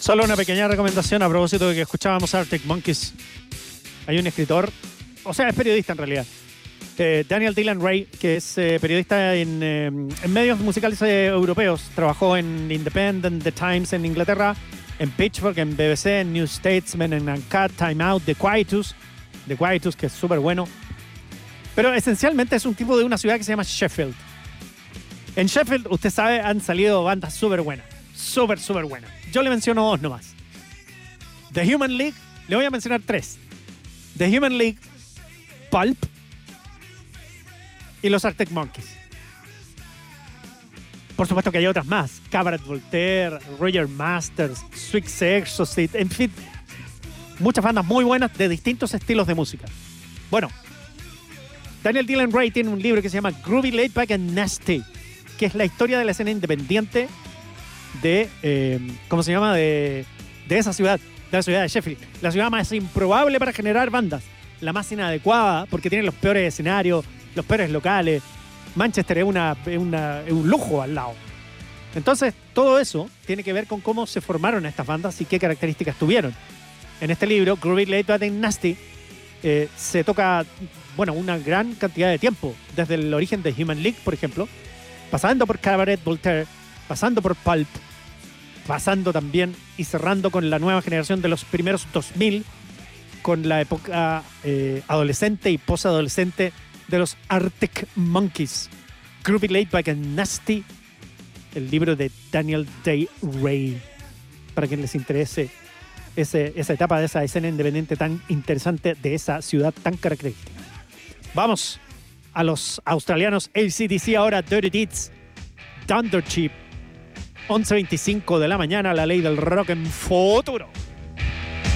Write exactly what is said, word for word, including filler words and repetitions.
Solo una pequeña recomendación a propósito de que escuchábamos Arctic Monkeys. Hay un escritor, o sea, es periodista en realidad, eh, Daniel Dylan Ray, que es eh, periodista en, eh, en medios musicales eh, europeos. Trabajó en Independent, The Times en Inglaterra, en Pitchfork, en B B C, en New Statesman, en Uncut, Time Out, The Quietus, The Quietus, que es súper bueno. Pero esencialmente es un tipo de una ciudad que se llama Sheffield. En Sheffield, usted sabe, han salido bandas súper buenas. Súper, súper buenas. Yo le menciono dos nomás. The Human League, le voy a mencionar tres. The Human League, Pulp y los Arctic Monkeys. Por supuesto que hay otras más. Cabaret Voltaire, Roger Masters, Sweet Exorcist, en fin. Muchas bandas muy buenas de distintos estilos de música. Bueno, Daniel Dylan Ray tiene un libro que se llama Groovy, Laid Back and Nasty, que es la historia de la escena independiente de, eh, ¿cómo se llama? De, de esa ciudad, de la ciudad de Sheffield. La ciudad más improbable para generar bandas. La más inadecuada, porque tiene los peores escenarios, los peores locales. Manchester es, una, es, una, es un lujo al lado. Entonces, todo eso tiene que ver con cómo se formaron estas bandas y qué características tuvieron. En este libro, Groovy, Laid Back and Nasty, eh, se toca, bueno, una gran cantidad de tiempo. Desde el origen de Human League, por ejemplo, pasando por Cabaret Voltaire, pasando por Pulp, pasando también y cerrando con la nueva generación de los primeros dos mil, con la época eh, adolescente y posadolescente de los Arctic Monkeys. Groovy, Laid Back and Nasty, el libro de Daniel Day Ray, para quien les interese ese, esa etapa de esa escena independiente tan interesante de esa ciudad tan característica. Vamos a los australianos A C D C ahora, Dirty Deeds, Thunder Chip, once veinticinco de la mañana, la ley del rock en futuro.